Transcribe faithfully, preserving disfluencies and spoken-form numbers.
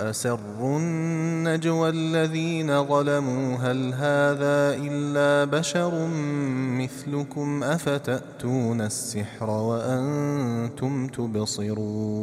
أسروا النجوى الذين ظلموا هل هذا إلا بشر مثلكم أفتأتون السحر وأنتم تبصرون